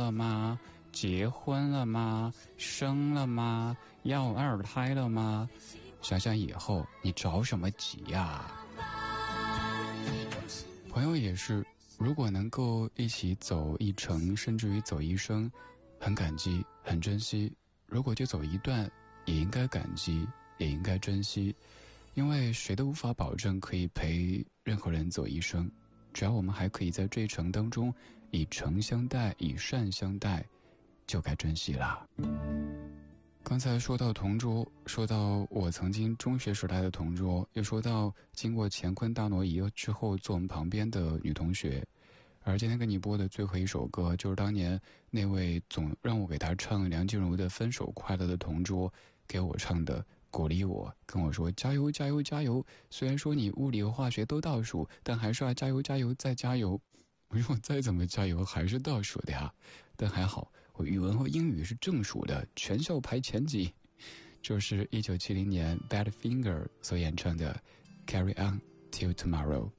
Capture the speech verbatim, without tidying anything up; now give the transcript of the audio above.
了吗？结婚了吗？生了吗？要二胎了吗？想想以后，你着什么急呀？朋友也是，如果能够一起走一程，甚至于走一生，很感激，很珍惜。如果就走一段，也应该感激，也应该珍惜。因为谁都无法保证可以陪任何人走一生，只要我们还可以在这一程当中以诚相待，以善相待，就该珍惜啦。刚才说到同桌，说到我曾经中学时代的同桌，又说到经过乾坤大挪移之后坐我们旁边的女同学。而今天跟你播的最后一首歌，就是当年那位总让我给他唱梁静茹的《分手快乐》的同桌给我唱的，鼓励我，跟我说加油加油加油，虽然说你物理和化学都倒数，但还是要加油加油再加油。我说我再怎么加油还是倒数的呀，但还好我语文和英语是正数的，全校排前几。这是一九七零年 Badfinger 所演唱的 Carry On Till Tomorrow。